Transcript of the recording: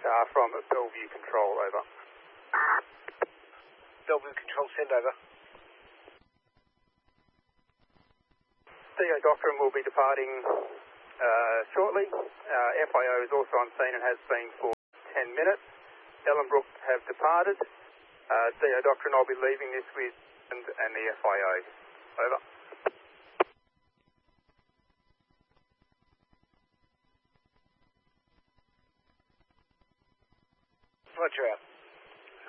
from Bellevue Control, over. Bellevue Control, send over. DO Doctrine will be departing shortly. FIO is also on scene and has been for 10 minutes. Ellenbrook have departed. DO Doctrine, I'll be leaving this with and the FIO. Over.